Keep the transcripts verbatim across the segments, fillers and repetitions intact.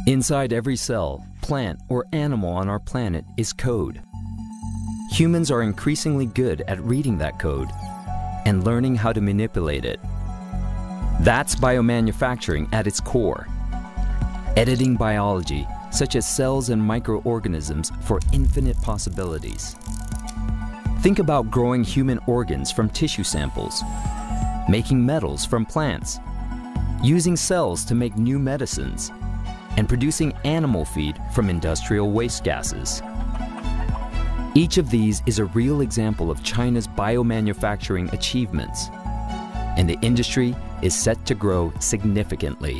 Inside every cell, plant, or animal on our planet is code. Humans are increasingly good at reading that code and learning how to manipulate it. That's biomanufacturing at its core. Editing biology, such as cells and microorganisms, for infinite possibilities. Think about growing human organs from tissue samples, making metals from plants, using cells to make new medicines, and producing animal feed from industrial waste gases. Each of these is a real example of China's biomanufacturing achievements, and the industry is set to grow significantly.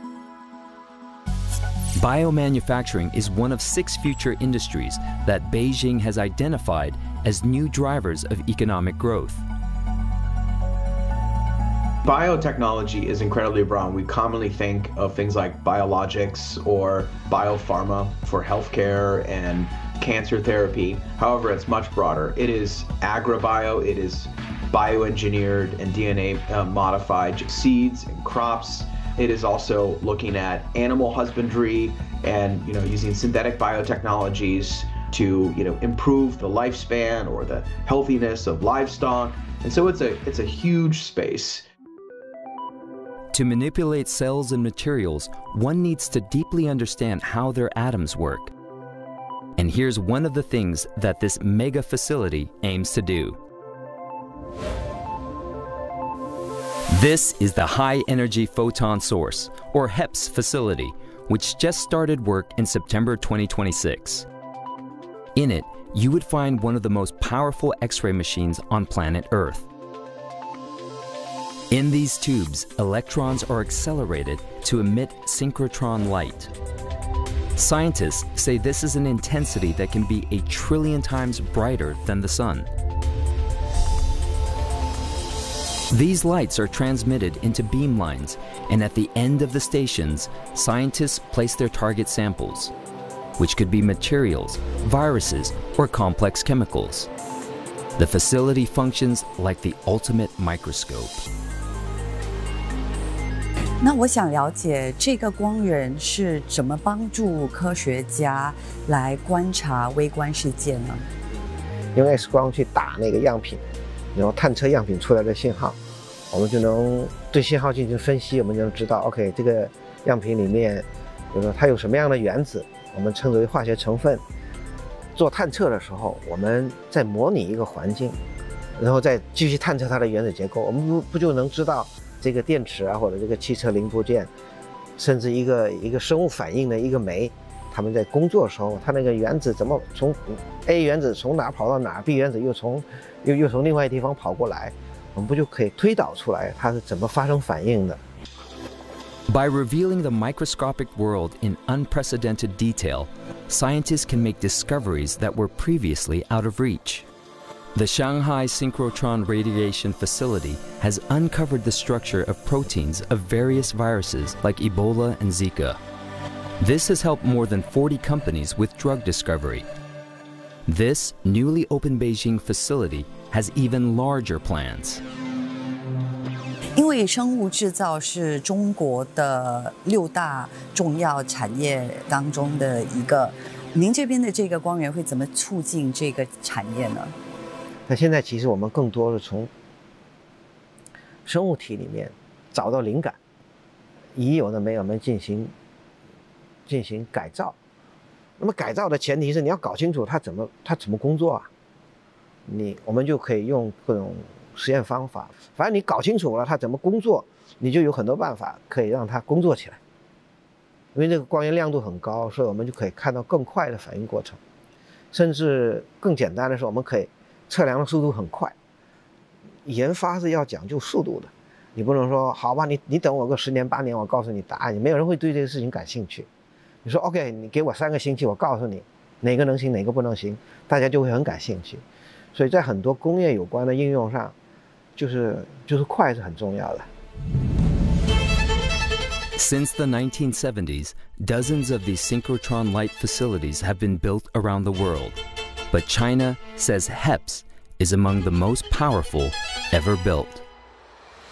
Biomanufacturing is one of six future industries that Beijing has identified as new drivers of economic growth. Biotechnology is incredibly broad. We commonly think of things like biologics or biopharma for healthcare and cancer therapy. However, it's much broader. It is agribio, it is bioengineered and D N A uh, modified seeds and crops. It is also looking at animal husbandry and, you know, using synthetic biotechnologies to, you know, improve the lifespan or the healthiness of livestock. And so it's a it's a huge space. To manipulate cells and materials, one needs to deeply understand how their atoms work. And here's one of the things that this mega facility aims to do. This is the High Energy Photon Source, or HEPS facility, which just started work in September twenty twenty-six. In it, you would find one of the most powerful X-ray machines on planet Earth. In these tubes, electrons are accelerated to emit synchrotron light. Scientists say this is an intensity that can be a trillion times brighter than the sun. These lights are transmitted into beamlines, and at the end of the stations, scientists place their target samples, which could be materials, viruses, or complex chemicals. The facility functions like the ultimate microscope. 那我想了解这个光源是怎么帮助科学家来观察微观世界呢？ 用 X 光去打那个样品，然后探测样品出来的信号，我们就能对信号进行分析，我们就能知道 ，OK， 这个样品里面，比如说它有什么样的原子，我们称之为化学成分。做探测的时候，我们在模拟一个环境，然后再继续探测它的原子结构，我们不不就能知道？ 这个电池啊，或者这个汽车零部件，甚至一个一个生物反应的一个酶，他们在工作的时候，它那个原子怎么从 A 原子从哪跑到哪 ，B 原子又从又又从另外一地方跑过来，我们不就可以推导出来它是怎么发生反应的 By revealing the microscopic world in unprecedented detail, scientists can make discoveries that were previously out of reach. The Shanghai Synchrotron Radiation Facility has uncovered the structure of proteins of various viruses like Ebola and Zika. This has helped more than forty companies with drug discovery. This newly opened Beijing facility has even larger plans. 因为生物制造是中国的六大重要产业当中的一个，您这边的这个光源会怎么促进这个产业呢？ 那现在其实我们更多是从生物体里面找到灵感，已有的酶我们进行进行改造。那么改造的前提是你要搞清楚它怎么它怎么工作啊。你我们就可以用各种实验方法，反正你搞清楚了它怎么工作，你就有很多办法可以让它工作起来。因为这个光源亮度很高，所以我们就可以看到更快的反应过程，甚至更简单的是，我们可以 测量的速度很快，研发是要讲究速度的，你不能说好吧，你你等我个十年八年，我告诉你答案，没有人会对这个事情感兴趣。你说 OK， 你给我三个星期，我告诉你哪个能行，哪个不能行，大家就会很感兴趣。所以在很多工业有关的应用上，就是就是快是很重要的。 Since the nineteen seventies, dozens of these synchrotron light facilities have been built around the world. But China says HEPS is among the most powerful ever built.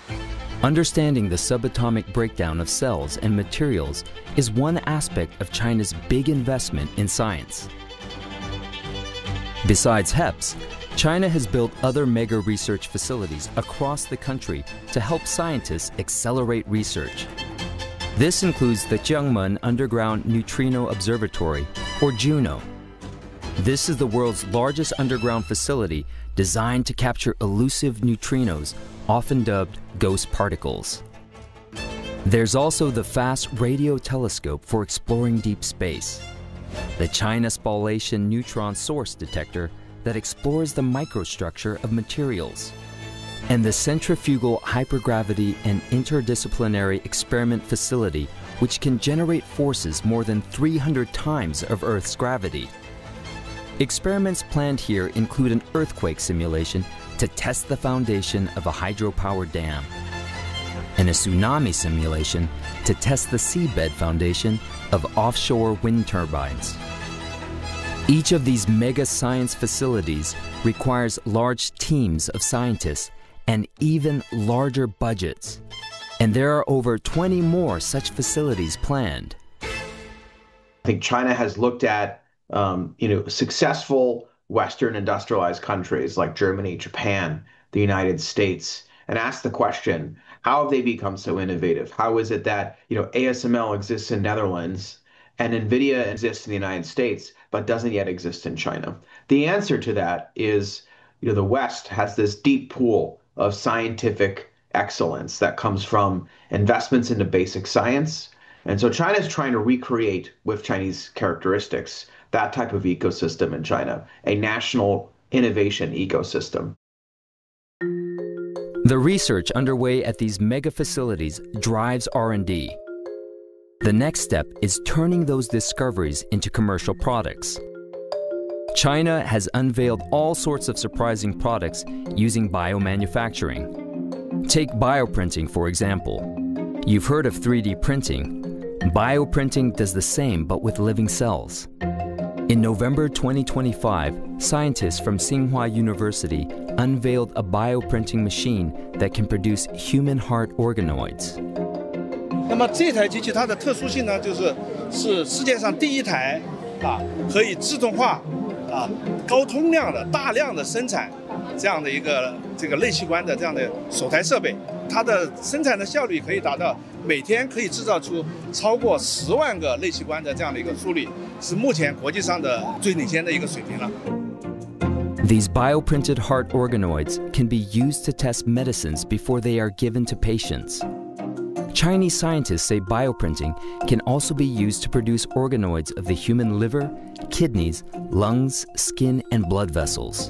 Understanding the subatomic breakdown of cells and materials is one aspect of China's big investment in science. Besides H E P S, China has built other mega research facilities across the country to help scientists accelerate research. This includes the Jiangmen Underground Neutrino Observatory, or JUNO. This is the world's largest underground facility designed to capture elusive neutrinos, often dubbed ghost particles. There's also the Fast Radio Telescope for exploring deep space, the China Spallation Neutron Source Detector that explores the microstructure of materials, and the Centrifugal Hypergravity and Interdisciplinary Experiment Facility, which can generate forces more than three hundred times of Earth's gravity. Experiments planned here include an earthquake simulation to test the foundation of a hydropower dam, and a tsunami simulation to test the seabed foundation of offshore wind turbines. Each of these mega science facilities requires large teams of scientists and even larger budgets. And there are over twenty more such facilities planned. I think China has looked at um, you know, successful Western industrialized countries like Germany, Japan, the United States, and asked the question, how have they become so innovative? How is it that, you know, A S M L exists in Netherlands and NVIDIA exists in the United States, but doesn't yet exist in China? The answer to that is, you know, the West has this deep pool of scientific excellence that comes from investments into basic science. And so China is trying to recreate, with Chinese characteristics, that type of ecosystem in China, a national innovation ecosystem. The research underway at these mega facilities drives R and D. The next step is turning those discoveries into commercial products. China has unveiled all sorts of surprising products using biomanufacturing. Take bioprinting, for example. You've heard of three D printing. Bioprinting does the same, but with living cells. In November twenty twenty-five, scientists from Tsinghua University unveiled a bioprinting machine that can produce human heart organoids. 那么这台机器它的特殊性呢，就是是世界上第一台啊可以自动化啊高通量的大量的生产这样的一个这个类器官的这样的首台设备，它的生产的效率可以达到每天可以制造出超过十万个类器官的这样的一个速率，是目前国际上的最领先的一个水平了。 These bioprinted heart organoids can be used to test medicines before they are given to patients. Chinese scientists say bioprinting can also be used to produce organoids of the human liver, kidneys, lungs, skin, and blood vessels.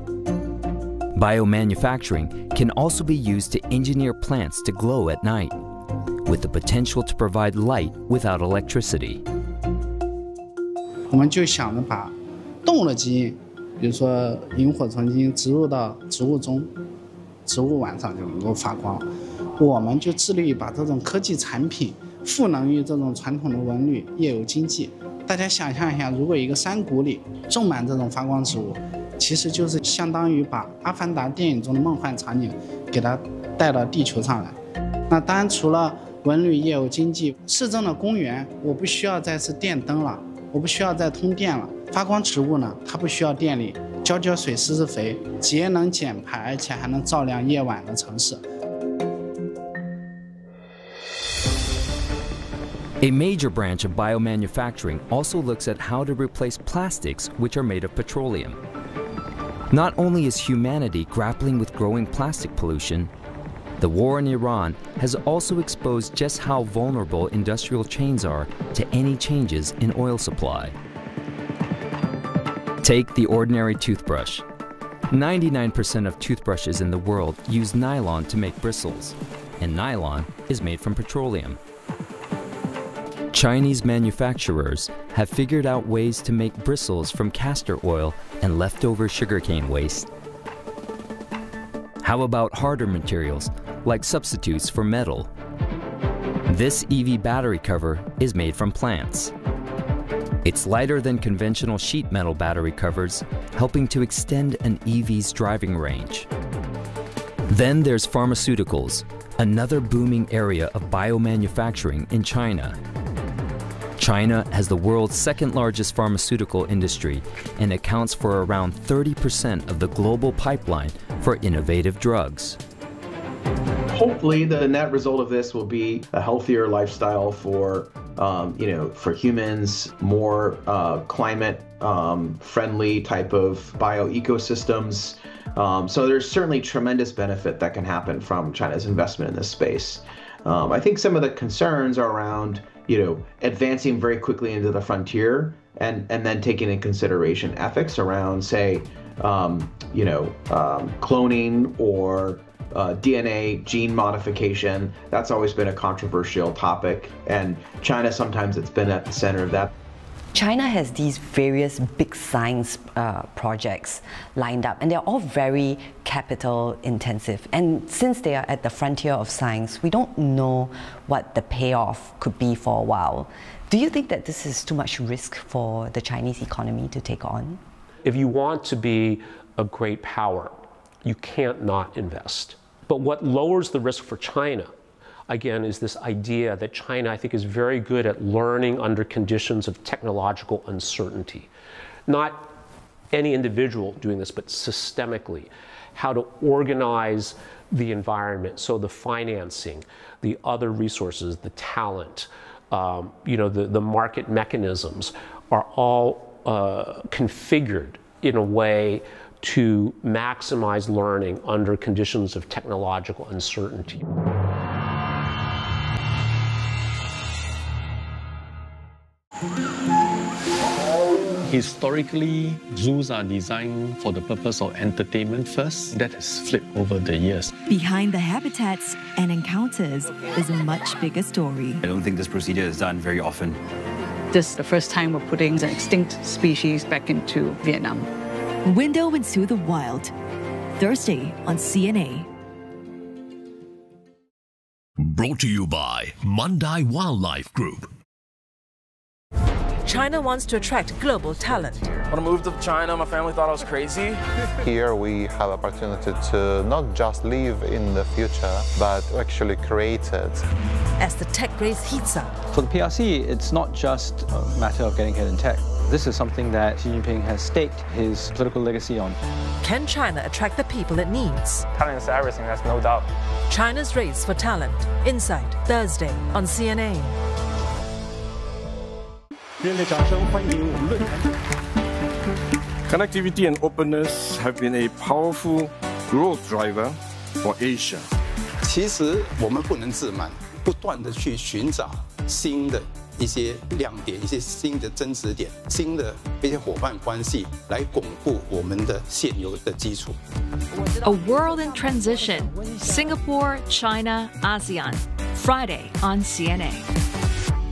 Biomanufacturing can also be used to engineer plants to glow at night, with the potential to provide light without electricity. 我们就想着把动物的基因，比如说萤火虫基因植入到植物中，植物晚上就能够发光。我们就致力于把这种科技产品赋能于这种传统的文旅夜游经济。大家想象一下，如果一个山谷里种满这种发光植物，其实就是相当于把《阿凡达》电影中的梦幻场景给它带到地球上来。那当然，除了文旅夜游经济，市政的公园我不需要再是电灯了，我不需要再通电了。发光植物呢，它不需要电力，浇浇水、施施肥，节能减排，而且还能照亮夜晚的城市。 A major branch of biomanufacturing also looks at how to replace plastics which are made of petroleum. Not only is humanity grappling with growing plastic pollution, the war in Iran has also exposed just how vulnerable industrial chains are to any changes in oil supply. Take the ordinary toothbrush. ninety-nine percent of toothbrushes in the world use nylon to make bristles, and nylon is made from petroleum. Chinese manufacturers have figured out ways to make bristles from castor oil and leftover sugarcane waste. How about harder materials, like substitutes for metal? This E V battery cover is made from plants. It's lighter than conventional sheet metal battery covers, helping to extend an E V's driving range. Then there's pharmaceuticals, another booming area of biomanufacturing in China. China has the world's second largest pharmaceutical industry and accounts for around thirty percent of the global pipeline for innovative drugs. Hopefully, the net result of this will be a healthier lifestyle for, um, you know, for humans, more uh, climate um, friendly type of bio ecosystems. Um, so there's certainly tremendous benefit that can happen from China's investment in this space. Um, I think some of the concerns are around, you know, advancing very quickly into the frontier and, and then taking into consideration ethics around, say, um, you know, um, cloning or uh, D N A gene modification. That's always been a controversial topic, and China, sometimes it's been at the center of that. China has these various big science uh, projects lined up, and they're all very capital intensive. And since they are at the frontier of science, we don't know what the payoff could be for a while. Do you think that this is too much risk for the Chinese economy to take on? If you want to be a great power, you can't not invest. But what lowers the risk for China, again, is this idea that China, I think, is very good at learning under conditions of technological uncertainty. Not any individual doing this, but systemically, how to organize the environment, so the financing, the other resources, the talent, um, you know, the, the market mechanisms are all uh, configured in a way to maximize learning under conditions of technological uncertainty. Historically, zoos are designed for the purpose of entertainment first. That has flipped over the years. Behind the habitats and encounters is a much bigger story. I don't think this procedure is done very often. This is the first time we're putting an extinct species back into Vietnam. Window into the Wild, Thursday on C N A. Brought to you by Mandai Wildlife Group. China wants to attract global talent. When I moved to China, my family thought I was crazy. Here we have opportunity to not just live in the future, but actually create it. As the tech race heats up. For the P R C, it's not just a matter of getting ahead in tech. This is something that Xi Jinping has staked his political legacy on. Can China attract the people it needs? Talent is everything, that's no doubt. China's race for talent. Insight, Thursday on C N A. 热烈掌声欢迎我们论坛。Connectivity and openness have been a powerful growth driver for Asia. 其实我们不能自满，不断的去寻找新的一些亮点、一些新的增值点、新的一些伙伴关系，来巩固我们的现有的基础。 A World in Transition, Singapore, China, ASEAN, Friday on C N A.